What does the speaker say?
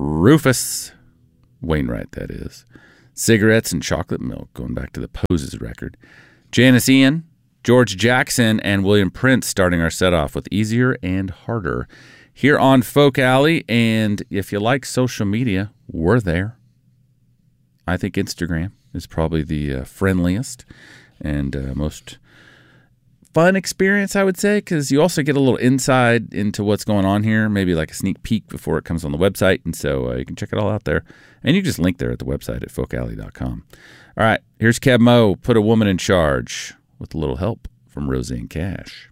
Rufus Wainwright, that is. Cigarettes and Chocolate Milk, going back to the Poses record. Janice Ian, George Jackson, and William Prince starting our set off with Easier and Harder here on Folk Alley. And if you like social media, we're there. I think Instagram is probably the friendliest and most fun experience, I would say, because you also get a little insight into what's going on here, maybe like a sneak peek before it comes on the website. And so you can check it all out there. And you can just link there at the website at folkalley.com. All right, here's Kev Mo, Put a Woman in Charge, with a little help from Roseanne Cash.